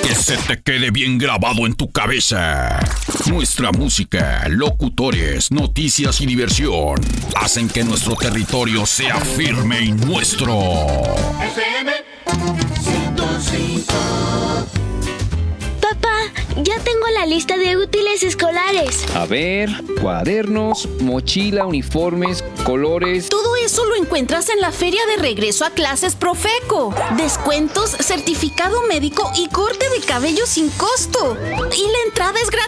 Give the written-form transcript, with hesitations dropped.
Que se te quede bien grabado en tu cabeza. Nuestra música, locutores, noticias y diversión hacen que nuestro territorio sea firme y nuestro. FM 105. Papá, ya tengo la lista de útiles escolares. A ver, cuadernos, mochila, uniformes, colores. Todo eso lo encuentras en la feria de regreso a clases Profeco. Descuentos, certificado médico y corte de cabello sin costo. Y la entrada es gratuita.